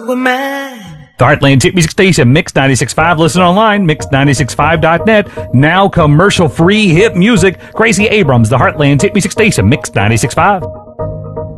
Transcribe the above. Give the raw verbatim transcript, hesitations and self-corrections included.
with mine. The Heartland Hit Music Station, Mix ninety-six point five. Listen online, mix ninety-six point five dot net. Now commercial-free hit music. Gracie Abrams, the Heartland Hit Music Station, Mix ninety-six point five.